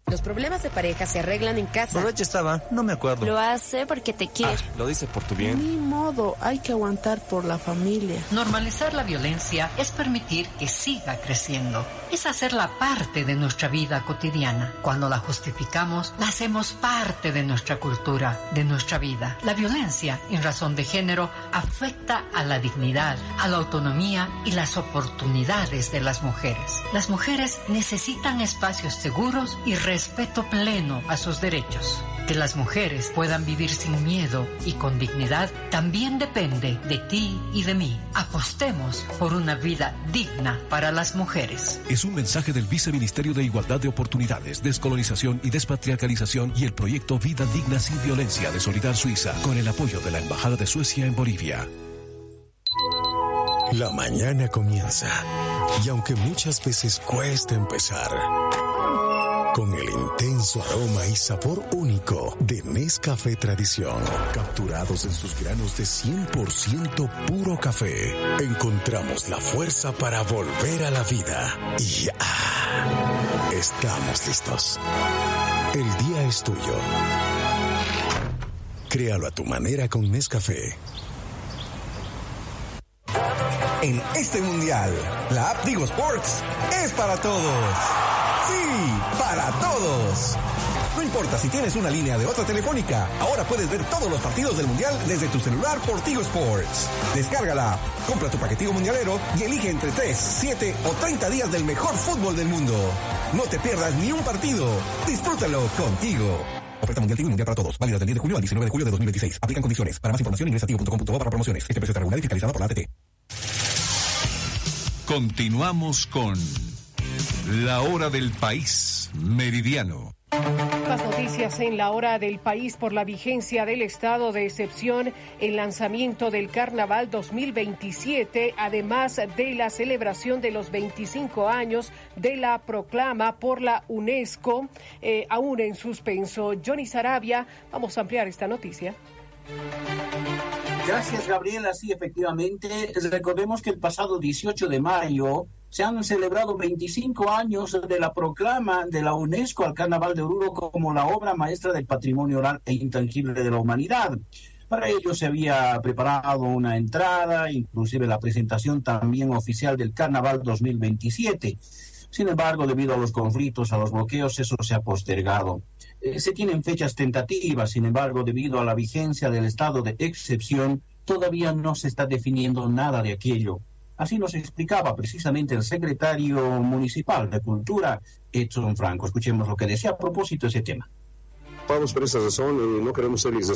Los problemas de pareja se arreglan en casa. Borracha estaba, no me acuerdo. Lo hace porque te quiere. Lo dice por tu bien. Ni modo, hay que aguantar por la familia. Normalizar la violencia es permitir que siga creciendo. Es hacerla parte de nuestra vida cotidiana. Cuando la justificamos, la hacemos parte de nuestra cultura, de nuestra vida. La violencia en razón de género afecta a la dignidad, a la autonomía y las oportunidades de las mujeres. Las mujeres necesitan espacios seguros y respeto pleno a sus derechos. Que las mujeres puedan vivir sin miedo y con dignidad también depende de ti y de mí. Apostemos por una vida digna para las mujeres. Es un mensaje del Viceministerio de Igualdad de Oportunidades, Descolonización y Despatriarcalización y el proyecto Vida Digna Sin Violencia de Solidar Suiza, con el apoyo de la Embajada de Suecia en Bolivia. La mañana comienza y aunque muchas veces cuesta empezar, con el intenso aroma y sabor único de Nescafé Tradición, capturados en sus granos de 100% puro café, encontramos la fuerza para volver a la vida. Y estamos listos. El día es tuyo. Créalo a tu manera con Nescafé. En este mundial, la app Tigo Sports es para todos. ¡Sí, para todos! No importa si tienes una línea de otra telefónica, ahora puedes ver todos los partidos del mundial desde tu celular por Tigo Sports. Descárgala, compra tu paquetico mundialero y elige entre 3, 7 o 30 días del mejor fútbol del mundo. No te pierdas ni un partido. Disfrútalo contigo. Oferta mundial Tigo y mundial para todos. Válida del 10 de julio al 19 de julio de 2026. Aplican condiciones. Para más información ingresa a tigo.com.bo para promociones. Este precio está regulado y fiscalizado por la ATT. Continuamos con La Hora del País Meridiano. Las noticias en La Hora del País. Por la vigencia del estado de excepción, el lanzamiento del Carnaval 2027, además de la celebración de los 25 años de la proclama por la UNESCO, aún en suspenso. Johnny Sarabia, vamos a ampliar esta noticia. Gracias, Gabriela. Sí, efectivamente. Recordemos que el pasado 18 de mayo se han celebrado 25 años de la proclama de la UNESCO al Carnaval de Oruro como la obra maestra del patrimonio oral e intangible de la humanidad. Para ello se había preparado una entrada, inclusive la presentación también oficial del Carnaval 2027. Sin embargo, debido a los conflictos, a los bloqueos, eso se ha postergado. Se tienen fechas tentativas, sin embargo, debido a la vigencia del estado de excepción, todavía no se está definiendo nada de aquello. Así nos explicaba precisamente el secretario municipal de Cultura, Edson Franco. Escuchemos lo que decía a propósito de ese tema. Vamos por esa razón, no queremos ser